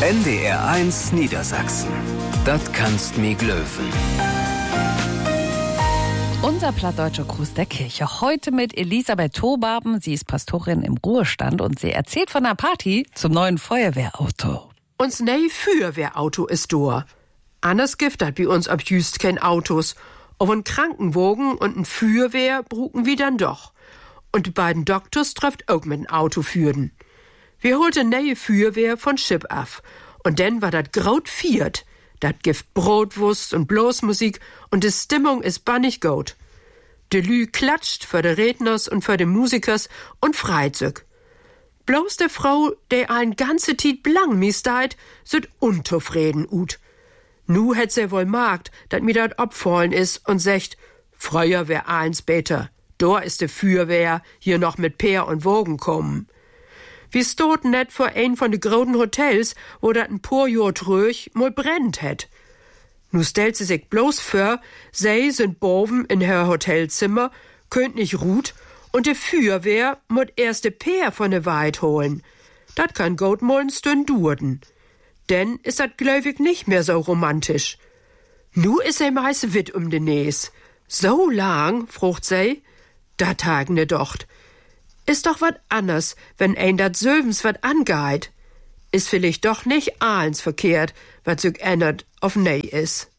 NDR1 Niedersachsen. Das kannst mi glöwen. Unser plattdeutscher Gruß der Kirche. Heute mit Elisabeth Thobaben. Sie ist Pastorin im Ruhestand und sie erzählt von einer Party zum neuen Feuerwehrauto. Uns nei Feuerwehrauto ist da. Anders gibt dat bei uns ab just kein Autos. Aber ein Krankenwagen und ein Feuerwehr bruken wir dann doch. Und die beiden Doktors trifft auch mit dem Auto führen. Wir holten neue Feuerwehr von Schipp af. Und dann war dat graut viert. Dat gibt Brotwurst und Blasmusik und die Stimmung ist bannig gut. De Lü klatscht für de Redners und für de Musikers und freit sich. Bloß der Frau, der ein ganze Tiet blang misteit, sind unzufrieden ut. Nu hätt se wohl merkt, dat mir dat abfallen is und secht, früher wär eins beter. Da ist de Feuerwehr hier noch mit Peer und Wogen kommen. Wir stoten net vor ein von de großen Hotels, wo dat ein paar Jahr tröch mal brennt het. Nu stellt sie sich bloß vor, sie sind boven in her Hotelzimmer, könnt nicht ruht, und de Feuerwehr mut erst de Peer von de Weit holen. Dat kann gut mal ein Stünd duren. Denn ist dat gläubig nicht mehr so romantisch. Nu is se meist wit um de Näs. So lang, frucht sei, dat hagen ne docht. Ist doch wat anders, wenn ein dat Söwens wat angeht. Ist vielleicht doch nicht allens verkehrt, wat sich ändert auf nei is.